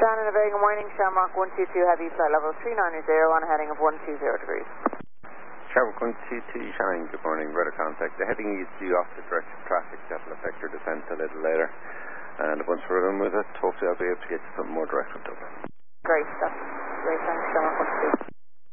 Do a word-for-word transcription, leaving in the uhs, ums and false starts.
Shannon, a very good morning. Shamrock one two two Heavy, flight level three nine zero on a heading of one two zero degrees. Shamrock one two two Shannon, good morning. Radar contact. The heading is due off the direction of traffic. That will affect your descent a little later. And once we're done with it, hopefully I'll be able to get you something more direct on Dublin. Great stuff. Great, thanks, Shamrock one two two.